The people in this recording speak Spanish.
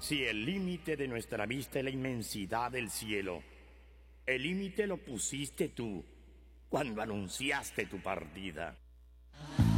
Si el límite de nuestra vista es la inmensidad del cielo, el límite lo pusiste tú cuando anunciaste tu partida.